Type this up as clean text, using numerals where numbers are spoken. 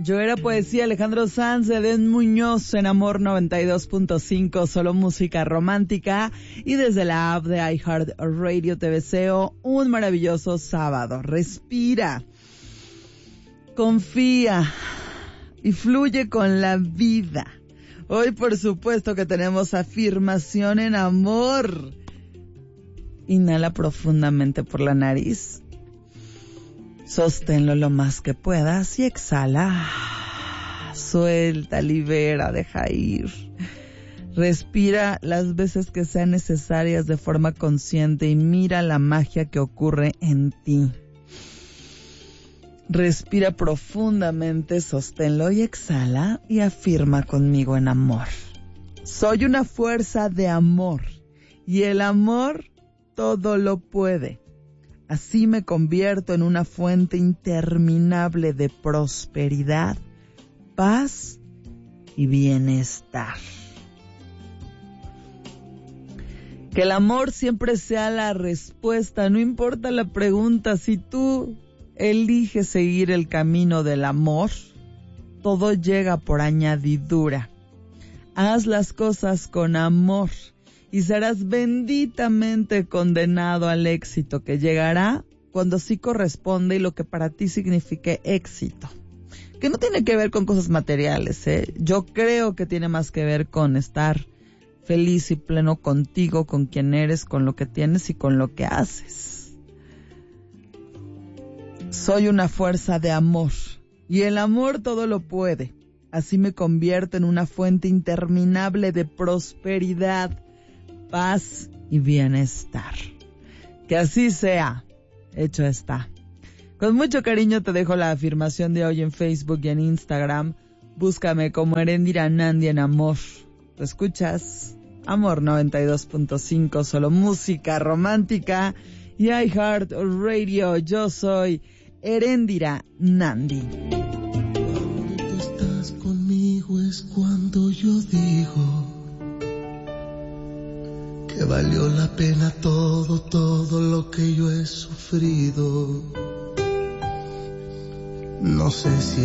Yo era poesía, Alejandro Sanz, Edén Muñoz en Amor 92.5, solo música romántica. Y desde la app de iHeartRadio te deseo un maravilloso sábado. Respira, confía y fluye con la vida. Hoy por supuesto que tenemos afirmación en amor. Inhala profundamente por la nariz. Sosténlo lo más que puedas y exhala. Suelta, libera, deja ir. Respira las veces que sean necesarias de forma consciente y mira la magia que ocurre en ti. Respira profundamente, sosténlo y exhala y afirma conmigo en amor. Soy una fuerza de amor y el amor todo lo puede. Así me convierto en una fuente interminable de prosperidad, paz y bienestar. Que el amor siempre sea la respuesta, no importa la pregunta. Si tú eliges seguir el camino del amor, todo llega por añadidura. Haz las cosas con amor y serás benditamente condenado al éxito que llegará cuando sí corresponde y lo que para ti signifique éxito. Que no tiene que ver con cosas materiales, ¿eh? Yo creo que tiene más que ver con estar feliz y pleno contigo, con quien eres, con lo que tienes y con lo que haces. Soy una fuerza de amor y el amor todo lo puede. Así me convierto en una fuente interminable de prosperidad, paz y bienestar. Que así sea. Hecho está. Con mucho cariño te dejo la afirmación de hoy en Facebook y en Instagram. Búscame como Eréndira Nandi en amor. ¿Lo escuchas? Amor 92.5, solo música romántica y iHeartRadio. Yo soy Eréndira Nandi. Cuando tú estás conmigo es cuando yo digo que valió la pena todo lo que yo he sufrido. No sé si